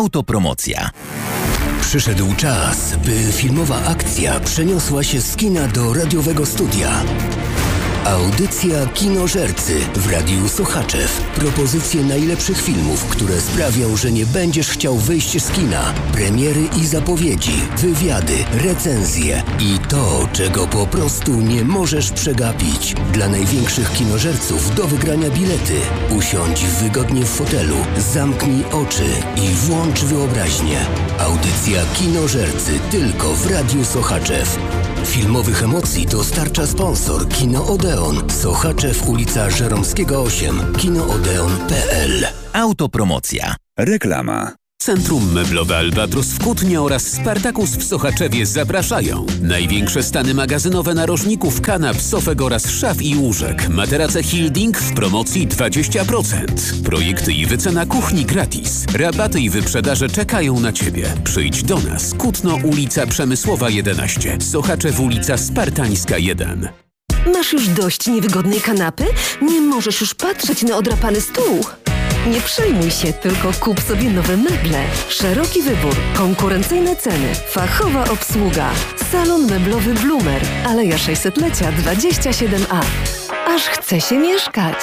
Autopromocja. Przyszedł czas, by filmowa akcja przeniosła się z kina do radiowego studia. Audycja Kinożercy w Radiu Sochaczew. Propozycje najlepszych filmów, które sprawią, że nie będziesz chciał wyjść z kina. Premiery i zapowiedzi, wywiady, recenzje i to, czego po prostu nie możesz przegapić. Dla największych kinożerców do wygrania bilety. Usiądź wygodnie w fotelu, zamknij oczy i włącz wyobraźnię. Audycja Kinożercy tylko w Radiu Sochaczew. Filmowych emocji dostarcza sponsor Kino Odeon, Sochaczew, ulica Żeromskiego 8, kinoodeon.pl. Autopromocja. Reklama. Centrum Meblowe Albatros w Kutnie oraz Spartakus w Sochaczewie zapraszają. Największe stany magazynowe narożników, kanap, sofek oraz szaf i łóżek. Materace Hilding w promocji 20%. Projekty i wycena kuchni gratis. Rabaty i wyprzedaże czekają na Ciebie. Przyjdź do nas. Kutno, ulica Przemysłowa 11. Sochaczew, ulica Spartańska 1. Masz już dość niewygodnej kanapy? Nie możesz już patrzeć na odrapany stół? Nie przejmuj się, tylko kup sobie nowe meble. Szeroki wybór, konkurencyjne ceny, fachowa obsługa. Salon meblowy Bloomer, Aleja 600-lecia 27A. Aż chce się mieszkać.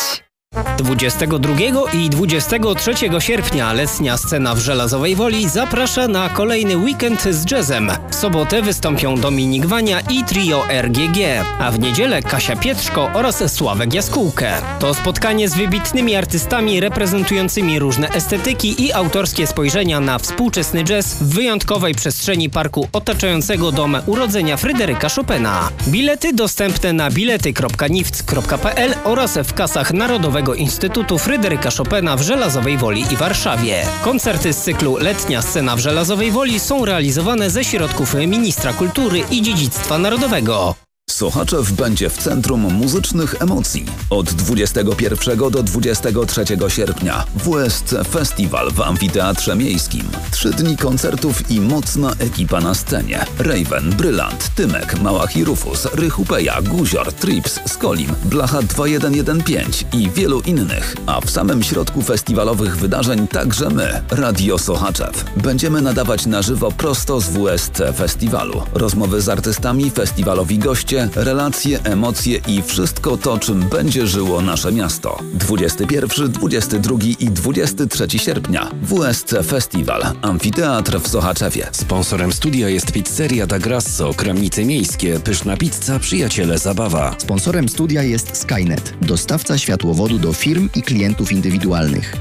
22 i 23 sierpnia letnia scena w Żelazowej Woli zaprasza na kolejny weekend z jazzem. W sobotę wystąpią Dominik Wania i trio RGG, a w niedzielę Kasia Pietrzko oraz Sławek Jaskółkę. To spotkanie z wybitnymi artystami reprezentującymi różne estetyki i autorskie spojrzenia na współczesny jazz w wyjątkowej przestrzeni parku otaczającego dom urodzenia Fryderyka Chopina. Bilety dostępne na bilety.nifc.pl oraz w kasach Narodowego Instytutu Fryderyka Chopina w Żelazowej Woli i Warszawie. Koncerty z cyklu Letnia Scena w Żelazowej Woli są realizowane ze środków Ministra Kultury i Dziedzictwa Narodowego. Sochaczew będzie w centrum muzycznych emocji. Od 21 do 23 sierpnia WSC Festiwal w Amfiteatrze Miejskim. 3 dni koncertów i mocna ekipa na scenie. Raven, Brylant, Tymek, Małach i Rufus, Rychupeja, Guzior, Trips, Skolim, Blacha 2115 i wielu innych. A w samym środku festiwalowych wydarzeń także my, Radio Sochaczew. Będziemy nadawać na żywo prosto z WSC Festiwalu. Rozmowy z artystami, festiwalowi goście, relacje, emocje i wszystko to, czym będzie żyło nasze miasto. 21, 22 i 23 sierpnia. WSC Festiwal. Amfiteatr w Sochaczewie. Sponsorem studia jest pizzeria Da Grasso, Kramnice Miejskie, pyszna pizza, przyjaciele zabawa. Sponsorem studia jest Skynet, dostawca światłowodu do firm i klientów indywidualnych.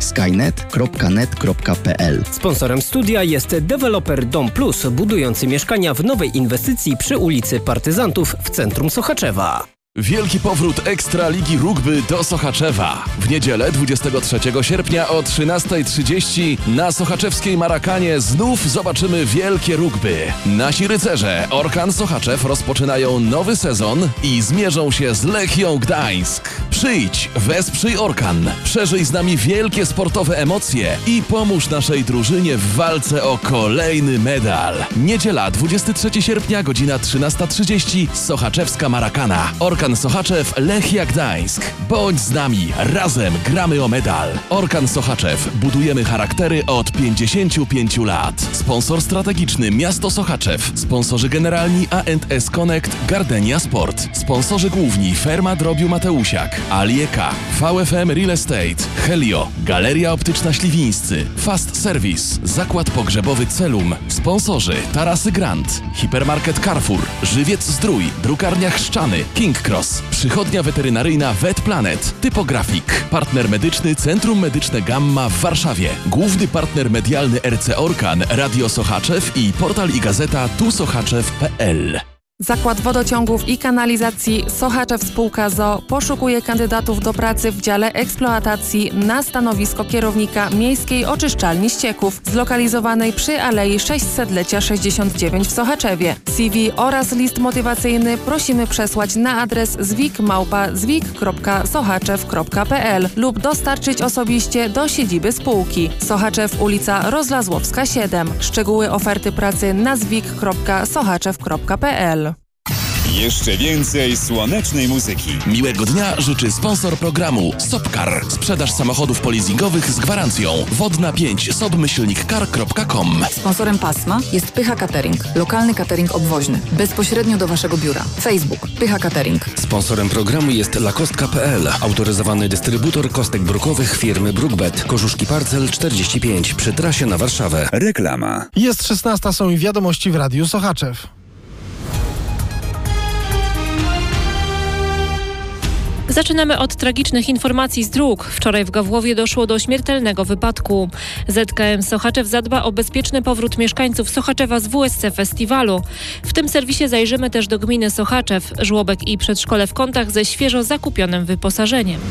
skynet.net.pl. Sponsorem studia jest deweloper Dom Plus, budujący mieszkania w nowej inwestycji przy ulicy Partyzantów w centrum Sochaczewa. Wielki powrót Ekstraligi Rugby do Sochaczewa. W niedzielę 23 sierpnia o 13:30 na sochaczewskiej Marakanie znów zobaczymy wielkie rugby. Nasi rycerze Orkan Sochaczew rozpoczynają nowy sezon i zmierzą się z Lechią Gdańsk. Przyjdź, wesprzyj Orkan, przeżyj z nami wielkie sportowe emocje i pomóż naszej drużynie w walce o kolejny medal. Niedziela 23 sierpnia, godzina 13:30, Sochaczewska Marakana. Orkan Sochaczew, Lechia Gdańsk. Bądź z nami, razem gramy o medal. Orkan Sochaczew, budujemy charaktery od 55 lat. Sponsor strategiczny Miasto Sochaczew. Sponsorzy generalni A&S Connect, Gardenia Sport. Sponsorzy główni Ferma Drobiu Mateusiak, Alieka, VFM Real Estate, Helio, Galeria Optyczna Śliwińscy, Fast Service, Zakład Pogrzebowy Celum. Sponsorzy Tarasy Grand, Hipermarket Carrefour, Żywiec Zdrój, Drukarnia Chrzczany, King Cross, Przychodnia Weterynaryjna Vet Planet, Typografik, partner medyczny Centrum Medyczne Gamma w Warszawie, główny partner medialny RC Orkan, Radio Sochaczew i portal i gazeta tusochaczew.pl. Zakład Wodociągów i Kanalizacji Sochaczew Spółka ZOO poszukuje kandydatów do pracy w dziale eksploatacji na stanowisko kierownika Miejskiej Oczyszczalni Ścieków zlokalizowanej przy Alei 600-lecia 69 w Sochaczewie. CV oraz list motywacyjny prosimy przesłać na adres zwik@zwik.sochaczew.pl lub dostarczyć osobiście do siedziby spółki. Sochaczew, ulica Rozlazłowska 7. Szczegóły oferty pracy na zwik.sochaczew.pl. Jeszcze więcej słonecznej muzyki. Miłego dnia życzy sponsor programu Sopcar. Sprzedaż samochodów polizingowych z gwarancją. Wodna 5 sob-car.com. Sponsorem pasma jest Pycha Catering. Lokalny catering obwoźny. Bezpośrednio do Waszego biura. Facebook Pycha Catering. Sponsorem programu jest lakostka.pl. Autoryzowany dystrybutor kostek brukowych firmy Brookbet. Korzuszki Parcel 45 przy trasie na Warszawę. Reklama. Jest 16, są i wiadomości w Radiu Sochaczew. Zaczynamy od tragicznych informacji z dróg. Wczoraj w Gawłowie doszło do śmiertelnego wypadku. ZKM Sochaczew zadba o bezpieczny powrót mieszkańców Sochaczewa z WSC Festiwalu. W tym serwisie zajrzymy też do gminy Sochaczew, żłobek i przedszkole w Kątach ze świeżo zakupionym wyposażeniem.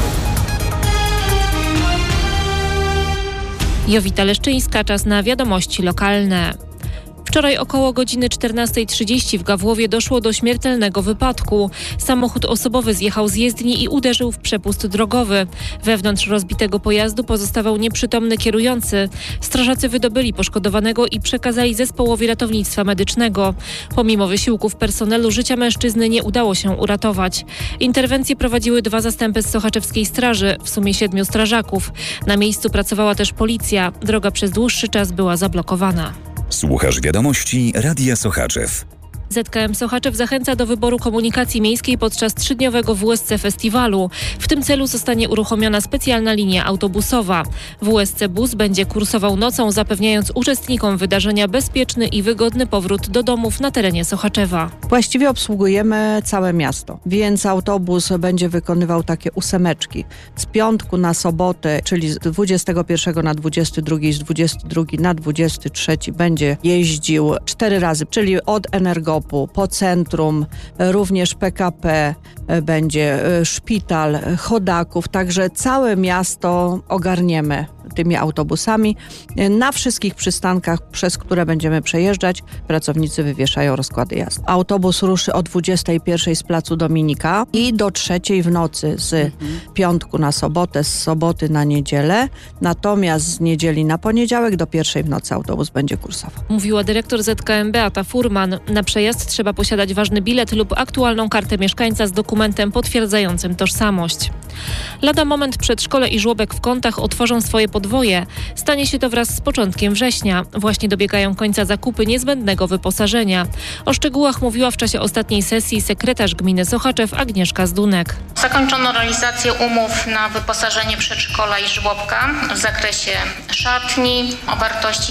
Jowita Leszczyńska, czas na wiadomości lokalne. Wczoraj około godziny 14:30 w Gawłowie doszło do śmiertelnego wypadku. Samochód osobowy zjechał z jezdni i uderzył w przepust drogowy. Wewnątrz rozbitego pojazdu pozostawał nieprzytomny kierujący. Strażacy wydobyli poszkodowanego i przekazali zespołowi ratownictwa medycznego. Pomimo wysiłków personelu życia mężczyzny nie udało się uratować. Interwencję prowadziły 2 zastępy z sochaczewskiej straży, w sumie 7 strażaków. Na miejscu pracowała też policja. Droga przez dłuższy czas była zablokowana. Słuchasz wiadomości Radia Sochaczew. ZKM Sochaczew zachęca do wyboru komunikacji miejskiej podczas 3-dniowego WSC Festiwalu. W tym celu zostanie uruchomiona specjalna linia autobusowa. WSC Bus będzie kursował nocą, zapewniając uczestnikom wydarzenia bezpieczny i wygodny powrót do domów na terenie Sochaczewa. Właściwie obsługujemy całe miasto, więc autobus będzie wykonywał takie 8 z piątku na sobotę, czyli z 21 na 22 i z 22 na 23 będzie jeździł 4 razy, czyli od Energopu po centrum, również PKP, będzie szpital, Chodaków, także całe miasto ogarniemy tymi autobusami. Na wszystkich przystankach, przez które będziemy przejeżdżać, pracownicy wywieszają rozkłady jazdy. Autobus ruszy o 21 z placu Dominika i do 3 w nocy z piątku na sobotę, z soboty na niedzielę. Natomiast z niedzieli na poniedziałek do 1 w nocy autobus będzie kursował. Mówiła dyrektor ZKM Beata Furman. Na przejazd trzeba posiadać ważny bilet lub aktualną kartę mieszkańca z dokumentem potwierdzającym tożsamość. Lada moment przedszkole i żłobek w Kątach otworzą swoje podwoje. Stanie się to wraz z początkiem września. Właśnie dobiegają końca zakupy niezbędnego wyposażenia. O szczegółach mówiła w czasie ostatniej sesji sekretarz gminy Sochaczew Agnieszka Zdunek. Zakończono realizację umów na wyposażenie przedszkola i żłobka w zakresie szatni o wartości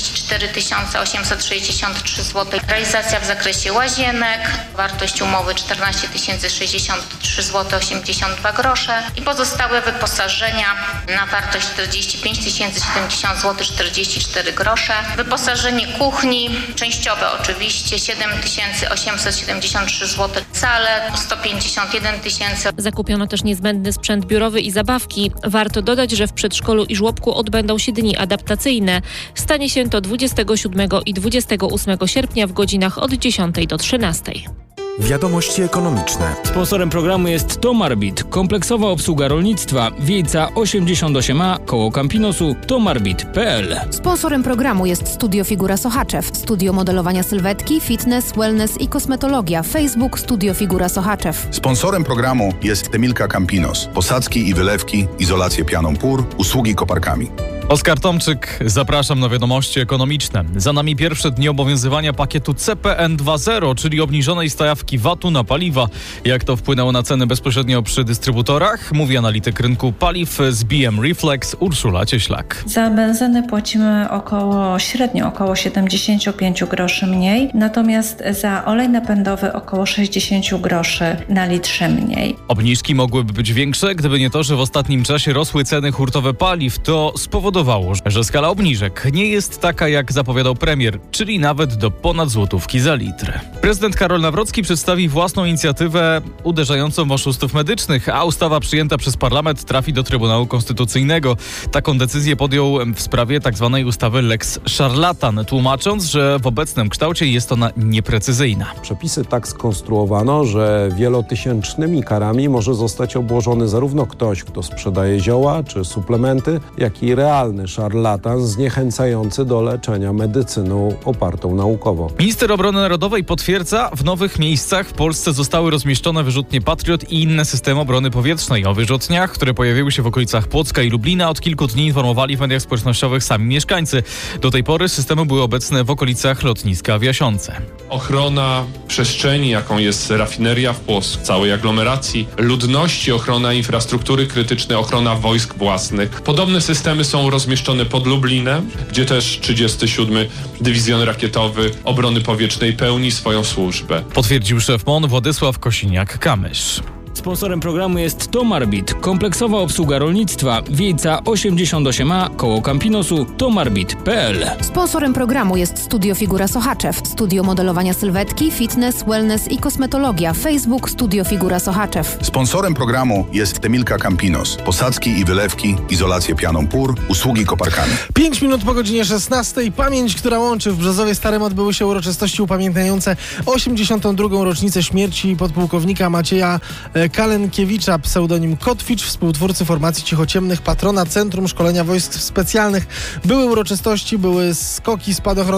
44 863 zł. Realizacja w zakresie łazienek, wartość umowy 14 063 zł 82 grosze i pozostałe wyposażenia na wartość 45 070 zł 44 grosze. Wyposażenie kuchni, częściowe oczywiście, 7 873 zł, sale 151 000. Zakupiono też niezbędny sprzęt biurowy i zabawki. Warto dodać, że w przedszkolu i żłobku odbędą się dni adaptacyjne. Stanie się to 27 i 28 sierpnia w godzinach od 10 do 13. Wiadomości ekonomiczne. Sponsorem programu jest Tomarbit, kompleksowa obsługa rolnictwa, Wiejca 88A, koło Campinosu, tomarbit.pl. Sponsorem programu jest Studio Figura Sochaczew, studio modelowania sylwetki, fitness, wellness i kosmetologia. Facebook Studio Figura Sochaczew. Sponsorem programu jest Emilka Campinos, posadzki i wylewki, izolację pianą pór, usługi koparkami. Oskar Tomczyk, zapraszam na wiadomości ekonomiczne. Za nami pierwsze dni obowiązywania pakietu CPN 2.0, czyli obniżonej stawki VAT-u na paliwa. Jak to wpłynęło na ceny bezpośrednio przy dystrybutorach? Mówi analityk rynku paliw z BM Reflex Urszula Cieślak. Za benzynę płacimy średnio około 75 groszy mniej, natomiast za olej napędowy około 60 groszy na litrze mniej. Obniżki mogłyby być większe, gdyby nie to, że w ostatnim czasie rosły ceny hurtowe paliw. To spowodowało, że skala obniżek nie jest taka, jak zapowiadał premier, czyli nawet do ponad złotówki za litr. Prezydent Karol Nawrocki przedstawi własną inicjatywę uderzającą w oszustów medycznych, a ustawa przyjęta przez parlament trafi do Trybunału Konstytucyjnego. Taką decyzję podjął w sprawie tzw. ustawy Lex Szarlatan, tłumacząc, że w obecnym kształcie jest ona nieprecyzyjna. Przepisy tak skonstruowano, że wielotysięcznymi karami może zostać obłożony zarówno ktoś, kto sprzedaje zioła czy suplementy, jak i realny totalny szarlatan zniechęcający do leczenia medycyną opartą naukowo. Minister Obrony Narodowej potwierdza, w nowych miejscach w Polsce zostały rozmieszczone wyrzutnie Patriot i inne systemy obrony powietrznej. O wyrzutniach, które pojawiły się w okolicach Płocka i Lublina, od kilku dni informowali w mediach społecznościowych sami mieszkańcy. Do tej pory systemy były obecne w okolicach lotniska w Jasiące. Ochrona przestrzeni, jaką jest rafineria w Płocku, całej aglomeracji, ludności, ochrona infrastruktury krytycznej, ochrona wojsk własnych. Podobne systemy są rozmieszczone pod Lublinem, gdzie też 37. Dywizjon Rakietowy Obrony Powietrznej pełni swoją służbę. Potwierdził szef MON Władysław Kosiniak-Kamysz. Sponsorem programu jest Tomarbit, kompleksowa obsługa rolnictwa, Wiejca 88A, koło Campinosu, tomarbit.pl. Sponsorem programu jest Studio Figura Sochaczew, studio modelowania sylwetki, fitness, wellness i kosmetologia. Facebook Studio Figura Sochaczew. Sponsorem programu jest Temilka Campinos. Posadzki i wylewki, izolację pianą pór, usługi koparkami. 5 minut po godzinie 16. Pamięć, która łączy. W Brzozowie Starym odbyły się uroczystości upamiętniające 82. rocznicę śmierci podpułkownika Macieja Kalenkiewicza, pseudonim Kotwicz, współtwórcy formacji Cichociemnych, patrona Centrum Szkolenia Wojsk Specjalnych. Były uroczystości, były skoki spadochronowe,